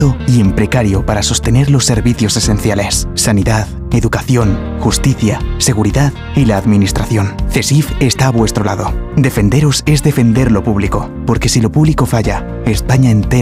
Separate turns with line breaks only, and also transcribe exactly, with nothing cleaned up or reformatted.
y en precario para sostener los servicios esenciales: sanidad, educación, justicia, seguridad y la administración. CESIF está a vuestro lado. Defenderos es defender lo público, porque si lo público falla, España entera